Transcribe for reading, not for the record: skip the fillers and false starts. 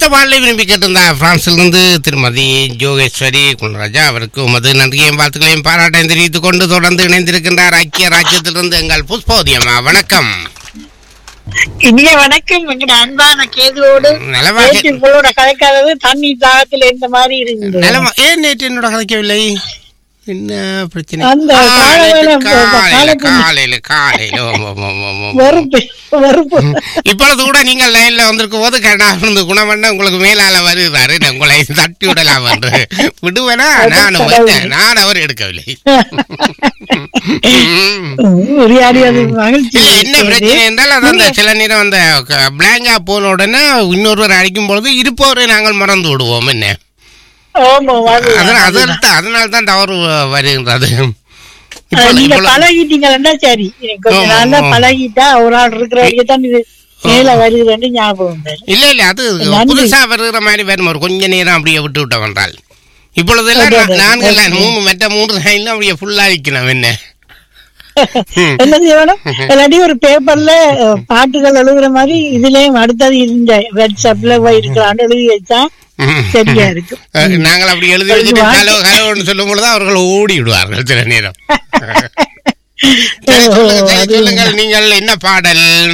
அந்த பாடலை விரும்பி கேட்டிருந்தார் பிரான்சிலிருந்து திருமதி ஜோகேஸ்வரி குணராஜா. அவருக்கு உமது நன்றியையும் வாழ்த்துக்களையும் பாராட்டையும் தெரிவித்துக் கொண்டு தொடர்ந்து இணைந்திருக்கின்றார் ஐக்கிய ராஜ்யத்திலிருந்து எங்கள் புஷ்பவதியம்மா. வணக்கம். இனிய வணக்கம். எங்க அன்பான கேதுவோடு உங்களோட கதைக்காதது தண்ணி தாகத்துல இந்த மாதிரி இருந்தது. ஏன் நேற்று என்னோட கதைக்கவில்லை? என்ன பிரச்சனை? இப்பொழுது கூட நீங்கள் லைன்ல வந்திருக்கும் போது கருணாநிதி குணமண்ண உங்களுக்கு மேலால வருகிறாரு, உங்களை தட்டி விடலாம் என்று விடுவேனா? நான் அவர் எடுக்கவில்லை. என்ன பிரச்சனை என்றால் அது சில நேரம் அந்த பிளாங்கா போன உடனே இன்னொருவர் அடிக்கும் பொழுது இருப்பவரை நாங்கள் மறந்து விடுவோம். என்ன அதனால தான் தவறு வருகின்றது. பழகிட்டீங்கன்னா சரி, கொஞ்சம் நாளா பழகிட்டா ஒரு ஆள் இருக்கிற வரைக்கும் இது மேல வருகிறது ஞாபகம். இல்ல அது புதுசா வருகிற மாதிரி வரும். ஒரு கொஞ்ச நேரம் அப்படியே விட்டு விட்டோம் என்றால் இப்பொழுது எல்லாம் நான்கு மற்ற 3 லைன்ல அப்படியே ஃபுல்லா இருக்கணும். என்ன செய்யணும், இல்லாட்டி ஒரு பேப்பர்ல பாட்டுகள் எழுதுற மாதிரி இதுலயும் அடுத்தது இந்த வாட்ஸ்அப்ல போயிருக்கலான்னு எழுதி வச்சா சரியா இருக்கு. நாங்கள் அப்படி எழுதி வச்சுட்டு சொல்லும் பொழுது அவர்கள் ஓடி விடுவார்கள் சில நேரம். சொல்லுங்கள், நீங்கள் என்ன பாடல்?